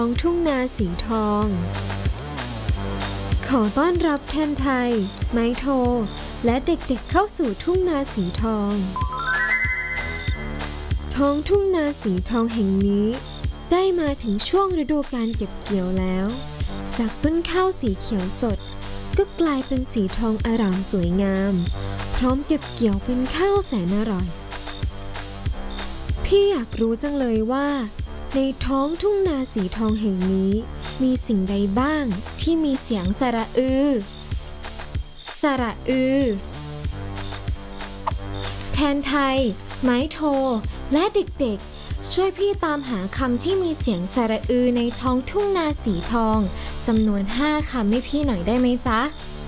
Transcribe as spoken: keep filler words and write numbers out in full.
ท้องทุ่งนาสีทองขอต้อนรับแทนไทยไม้โทและเด็กๆเข้าสู่ทุ่งนาสีทองท้องทุ่งนาสีทองแห่งนี้ได้มาถึงช่วงฤดูการเก็บเกี่ยวแล้วจากต้นข้าวสีเขียวสดก็กลายเป็นสีทองอร่ามสวยงามพร้อมเก็บเกี่ยวเป็นข้าวแสนอร่อยพี่อยากรู้จังเลยว่าในท้องทุ่งนาสีทองแห่งนี้มีสิ่งใดบ้างที่มีเสียงสระอือสระอือแทนไทยไม้โทและเด็กๆช่วยพี่ตามหาคำที่มีเสียงสระอือในท้องทุ่งนาสีทองจำนวนห้าคำให้พี่หน่อยได้ไหมจ๊ะ